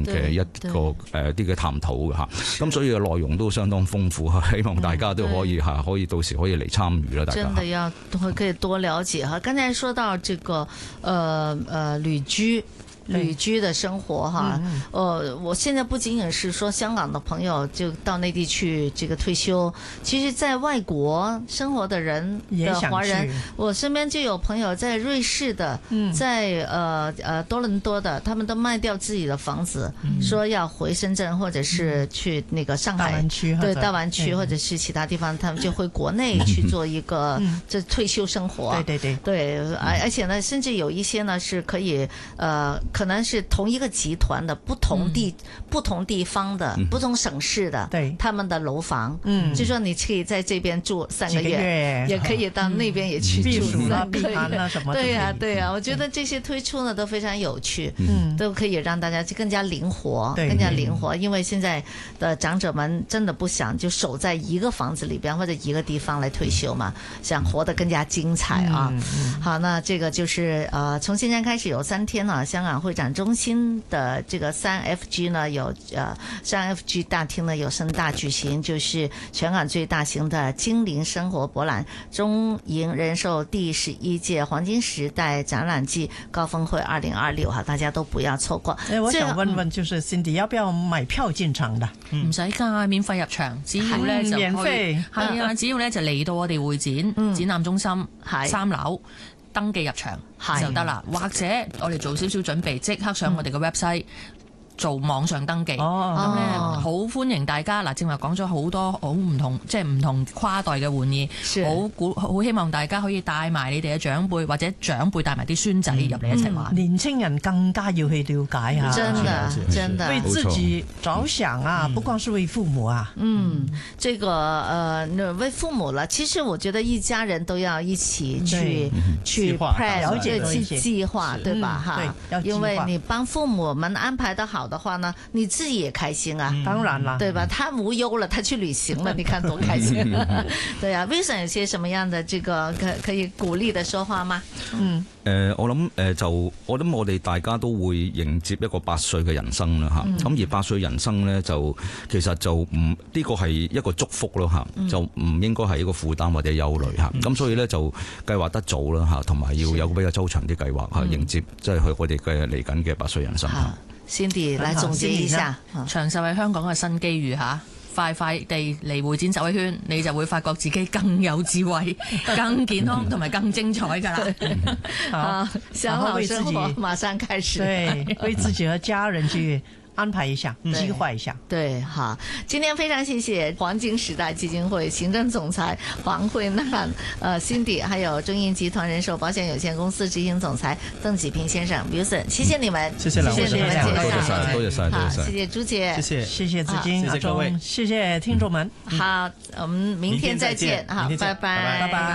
面嘅一個啲嘅探討嚇。咁所以嘅內容都相當豐富，希望大家都可以可以到時可以嚟參與啦。大家真的要可以多了解哈。剛才說到這個旅居的生活哈，我現在不僅僅是說香港的朋友就到內地去這個退休，其實在外國生活的人的華人，我身邊就有朋友在瑞士的，在多倫多的，他們都賣掉自己的房子，說要回深圳或者是去那個上海，對大灣區或者是其他地方，他們就回國內去做一個這退休生活。對，而且呢，甚至有一些呢是可以可能是同一個集團的不同地方的不同省市的，他們的樓房，就說你可以在這邊住3個月，也可以到那邊也去住3個月。對啊，我覺得這些推出呢都非常有趣，都可以讓大家更加靈活，因為現在的長者們真的不想就守在一個房子裏邊或者一個地方來退休嘛，想活得更加精彩啊。好，那這個就是從現在開始有3天啊，香港會展中心的這個3FG 呢有3FG 大廳呢有盛大舉行，就是全港最大型的精靈生活博覽中銀人壽第11屆黃金時代展覽季高峰會2026哈，大家都不要錯過。 我想問問，就是 Cindy 要不要買票進場的？ 唔使㗎，免費入場，只要咧就免費係啊，只要咧就嚟到我哋會展展覽中心3樓。登記入場就得啦，或者我哋做少少準備，即刻上我哋嘅 website 做網上登記。咁咧好歡迎大家嗱，正話講咗好多好唔同，即係唔同跨代嘅玩意，好希望大家可以帶埋你哋嘅長輩，或者長輩帶埋啲孫仔入嚟一齊玩。 年青人更加要去了解下， 真的為自己着想啊，不光是為父母啊。 這個為父母了，其實我覺得一家人都要一起去 plan 計劃，對吧？哈，因為你幫父母們安排得好的話呢，你自己也開心啊。 當然啦， 對吧？他無憂了，他去旅行了，你看多開心。對啊，Wilson 有些什麼樣的這個可以鼓勵的說話嗎？ 我諗我哋大家都會迎接一個8歲嘅人生啦嚇。咁而8歲人生呢，就其實就唔呢個係一個祝福咯嚇，就唔應該係一個負擔或者憂慮嚇。咁所以呢，就計劃得早啦嚇，同埋要有比較周詳啲計劃嚇，迎接即係去我哋嘅嚟緊嘅8歲人生嚇。 Cindy 來總結一下， 長壽係香港嘅新機遇嚇。快地嚟會展走一圈，你就會發覺自己更有智慧、更健康同埋更精彩㗎啦！ 好，想好生活馬上開始， 對，為自己和家人去安排一下，計劃一下。 對，好，今天非常謝謝黃金時代基金會行政總裁黃慧楠Cindy， 還有中銀集團人壽保險有限公司執行總裁鄧啟平先生 Wilson， 謝謝你們， 謝謝你們介紹， 多謝晒， 謝謝朱姐， 謝謝子矜，謝謝各位，謝謝聽眾們。 好，我們明天再見，好，拜拜。